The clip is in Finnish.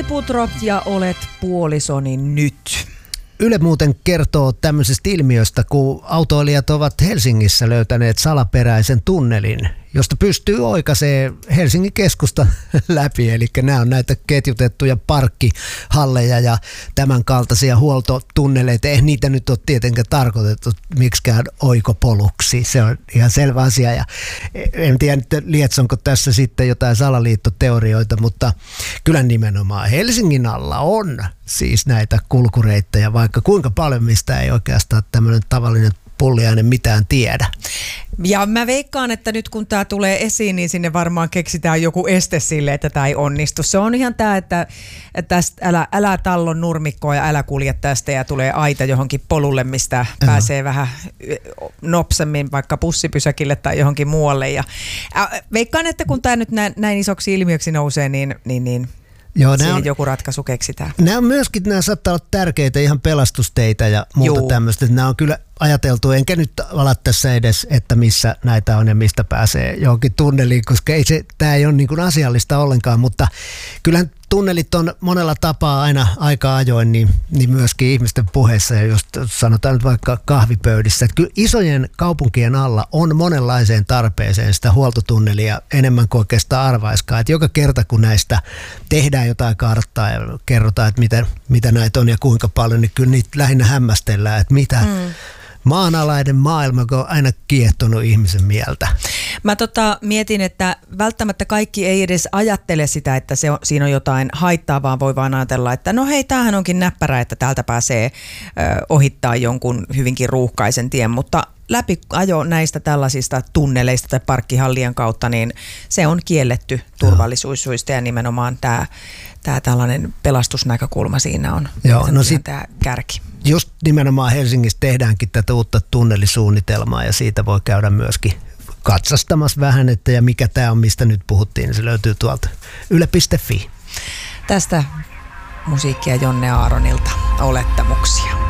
Olli Putro ja olet puolisoni nyt. Yle muuten kertoo tämmöisestä ilmiöstä, kun autoilijat ovat Helsingissä löytäneet salaperäisen tunnelin, josta pystyy oikaisemaan Helsingin keskusta läpi. Eli nämä on näitä ketjutettuja parkkihalleja ja tämän kaltaisia huoltotunneleita. Eihän niitä nyt ole tietenkään tarkoitettu miksikään oikopoluksi. Se on ihan selvä asia. Ja en tiedä, lietsonko tässä sitten jotain salaliittoteorioita, mutta kyllä nimenomaan Helsingin alla on siis näitä kulkureittejä, vaikka kuinka paljon, mistä ei oikeastaan tämmöinen tavallinen pulliainen mitään tiedä. Ja mä veikkaan, että nyt kun tämä tulee esiin, niin sinne varmaan keksitään joku este sille, että tämä ei onnistu. Se on ihan tämä, että tästä älä tallon nurmikkoa ja älä kulje tästä ja tulee aita johonkin polulle, mistä pääsee vähän nopsemmin vaikka bussipysäkille tai johonkin muualle. Ja veikkaan, että kun tämä nyt näin isoksi ilmiöksi nousee, niin joo, siihen joku ratkaisu keksitään. Nämä saattaa olla tärkeitä ihan pelastusteitä ja muuta tämmöistä. Nämä on kyllä ajateltu, enkä nyt ala tässä edes, että missä näitä on ja mistä pääsee johonkin tunneliin, koska tämä ei ole niin kuin asiallista ollenkaan, mutta kyllähän tunnelit on monella tapaa aina aika ajoin, niin myöskin ihmisten puheissa ja just sanotaan nyt vaikka kahvipöydissä, että kyllä isojen kaupunkien alla on monenlaiseen tarpeeseen sitä huoltotunnelia enemmän kuin oikeastaan arvaiskaan. Että joka kerta kun näistä tehdään jotain karttaa ja kerrotaan, että mitä näitä on ja kuinka paljon, niin kyllä niitä lähinnä hämmästellään, että mitä maanalainen maailma on aina kiehtonut ihmisen mieltä. Mä mietin, että välttämättä kaikki ei edes ajattele sitä, että siinä on jotain haittaa, vaan voi vaan ajatella, että no hei, tämähän onkin näppärä, että täältä pääsee ohittaa jonkun hyvinkin ruuhkaisen tien, mutta läpiajo näistä tällaisista tunneleista tai parkkihallien kautta, niin se on kielletty turvallisuussyistä ja nimenomaan tämä tällainen pelastusnäkökulma siinä on. Tämä kärki. Just nimenomaan Helsingissä tehdäänkin tätä uutta tunnelisuunnitelmaa ja siitä voi käydä myöskin katsastamassa vähän, että ja mikä tämä on, mistä nyt puhuttiin, niin se löytyy tuolta yle.fi. Tästä musiikkia Jonne Aaronilta, Olettamuksia.